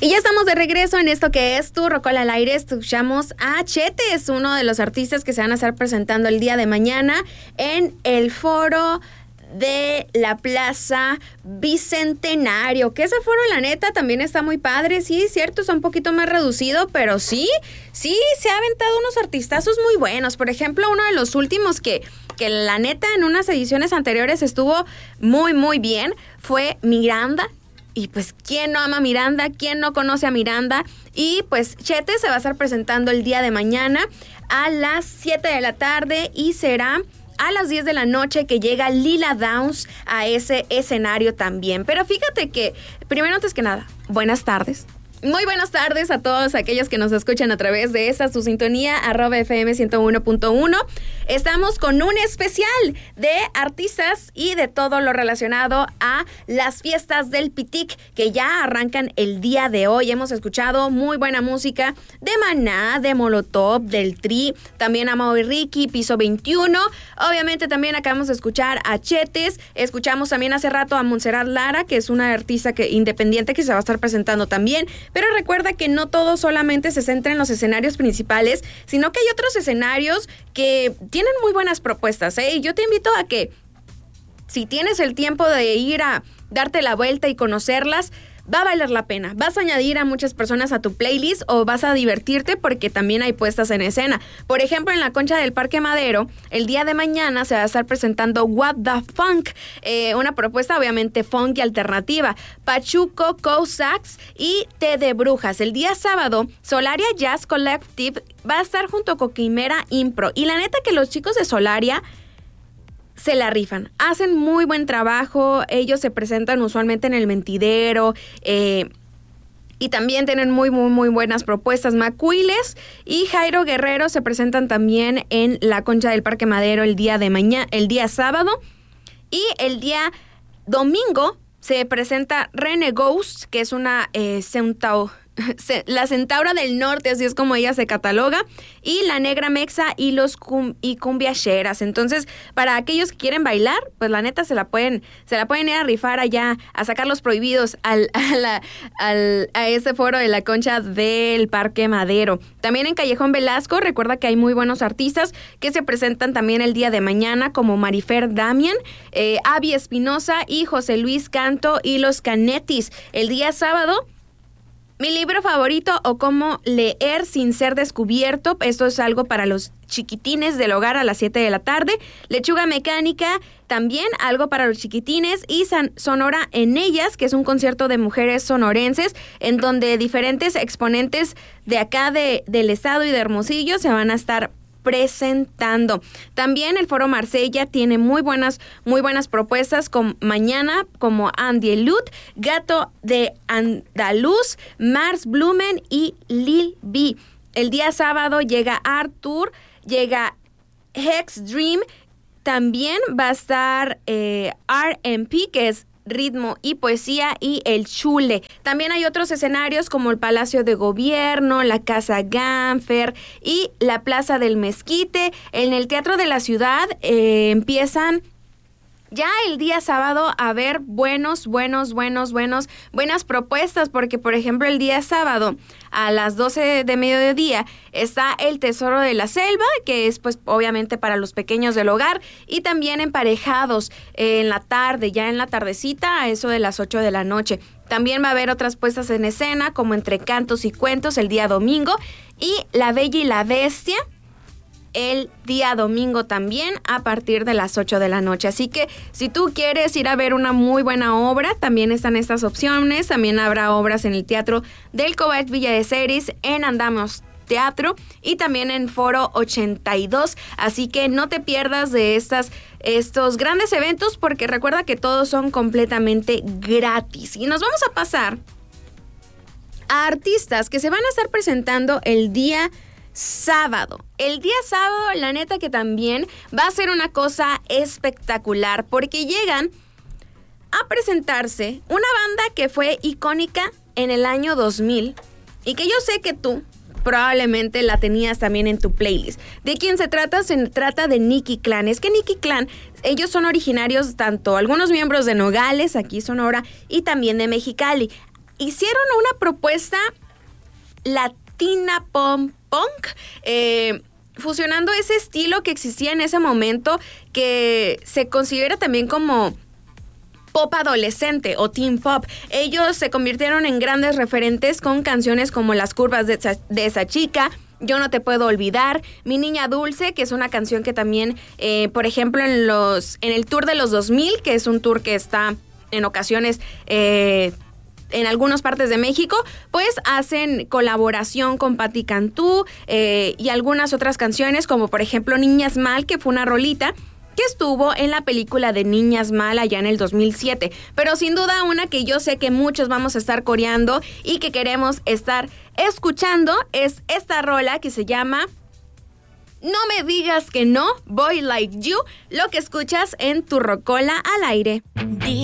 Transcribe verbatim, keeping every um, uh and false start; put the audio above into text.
Y ya estamos de regreso en esto que es Tu Rocola al Aire. Escuchamos a Chetes, uno de los artistas que se van a estar presentando el día de mañana en el foro de la Plaza Bicentenario, que ese foro, la neta, también está muy padre. Sí, cierto, es un poquito más reducido, pero sí, sí, se ha aventado unos artistazos muy buenos. Por ejemplo, uno de los últimos que, que la neta en unas ediciones anteriores estuvo muy, muy bien, fue Miranda. Y pues, ¿quién no ama a Miranda? ¿Quién no conoce a Miranda? Y pues, Chete se va a estar presentando el día de mañana a las siete de la tarde y será a las diez de la noche que llega Lila Downs a ese escenario también. Pero fíjate que, primero, antes que nada, buenas tardes. Muy buenas tardes a todos aquellos que nos escuchan a través de esta su sintonía, arroba F M ciento uno punto uno. Estamos con un especial de artistas y de todo lo relacionado a las fiestas del Pitic, que ya arrancan el día de hoy. Hemos escuchado muy buena música de Maná, de Molotov, del Tri, también a Mau y Ricky, Piso veintiuno. Obviamente también acabamos de escuchar a Chetes. Escuchamos también hace rato a Montserrat Lara, que es una artista que, independiente que se va a estar presentando también. Pero recuerda que no todo solamente se centra en los escenarios principales, sino que hay otros escenarios que tienen muy buenas propuestas, ¿eh? Y yo te invito a que, si tienes el tiempo de ir a darte la vuelta y conocerlas, va a valer la pena. Vas a añadir a muchas personas a tu playlist o vas a divertirte porque también hay puestas en escena. Por ejemplo, en la Concha del Parque Madero, el día de mañana se va a estar presentando What the Funk, eh, una propuesta obviamente funk y alternativa. Pachuco, Cossacks y Té de Brujas. El día sábado, Solaria Jazz Collective va a estar junto con Quimera Impro. Y la neta que los chicos de Solaria se la rifan, hacen muy buen trabajo. Ellos se presentan usualmente en el Mentidero, eh, y también tienen muy, muy, muy buenas propuestas. Macuiles y Jairo Guerrero se presentan también en la Concha del Parque Madero el día de mañana, el día sábado. Y el día domingo se presenta Rene Ghost, que es una eh, Centau... la Centaura del Norte, así es como ella se cataloga, y la Negra Mexa y los cum, y cumbiacheras. Entonces, para aquellos que quieren bailar, pues la neta se la pueden se la pueden ir a rifar allá, a sacar los prohibidos al, a, la, al, a ese foro de la Concha del Parque Madero. También en Callejón Velasco, recuerda que hay muy buenos artistas que se presentan también el día de mañana, como Marifer Damian, eh, Avi Espinosa y José Luis Canto y los Canetis. El día sábado, mi libro favorito o Cómo leer sin ser descubierto. Esto es algo para los chiquitines del hogar a las siete de la tarde. Lechuga Mecánica, también algo para los chiquitines. Y San Sonora en Ellas, que es un concierto de mujeres sonorenses en donde diferentes exponentes de acá de, del estado y de Hermosillo se van a estar presentando. También el Foro Marsella tiene muy buenas, muy buenas propuestas con mañana, como Andy Elut, Gato de Andaluz, Mars Blumen y Lil B. El día sábado llega Arthur, llega Hex Dream, también va a estar eh, R and P, que es Ritmo y Poesía, y el Chule. También hay otros escenarios como el Palacio de Gobierno, la Casa Ganfer y la Plaza del Mezquite. En el Teatro de la Ciudad eh, empiezan ya el día sábado a ver buenos, buenos, buenos, buenos, buenas propuestas, porque por ejemplo el día sábado a las doce de mediodía está el Tesoro de la Selva, que es pues obviamente para los pequeños del hogar, y también Emparejados eh, en la tarde, ya en la tardecita, a eso de las ocho de la noche. También va a haber otras puestas en escena como Entre Cantos y Cuentos el día domingo, y La Bella y la Bestia el día domingo también a partir de las ocho de la noche. Así que si tú quieres ir a ver una muy buena obra, también están estas opciones. También habrá obras en el Teatro del Cobat Villa de Ceres, en Andamos Teatro y también en Foro ochenta y dos. Así que no te pierdas de estas, estos grandes eventos, porque recuerda que todos son completamente gratis. Y nos vamos a pasar a artistas que se van a estar presentando el día sábado. El día sábado, la neta que también va a ser una cosa espectacular, porque llegan a presentarse una banda que fue icónica en el año dos mil y que yo sé que tú probablemente la tenías también en tu playlist. ¿De quién se trata? Se trata de Nicky Clan. Es que Nicky Clan, ellos son originarios, tanto algunos miembros de Nogales, aquí Sonora, y también de Mexicali. hicieron una propuesta latina pop punk, eh, fusionando ese estilo que existía en ese momento, que se considera también como pop adolescente o teen pop. Ellos se convirtieron en grandes referentes con canciones como Las curvas de esa, de esa chica, Yo no te puedo olvidar, Mi niña dulce, que es una canción que también, eh, por ejemplo, en los en el tour de los dos mil, que es un tour que está en ocasiones eh, en algunas partes de México, pues hacen colaboración con Patti Cantú eh, y algunas otras canciones, como por ejemplo Niñas Mal, que fue una rolita que estuvo en la película de Niñas Mal allá en el dos mil siete. Pero sin duda una que yo sé que muchos vamos a estar coreando y que queremos estar escuchando es esta rola que se llama No me digas que no, Boy Like You, lo que escuchas en Tu Rocola al Aire.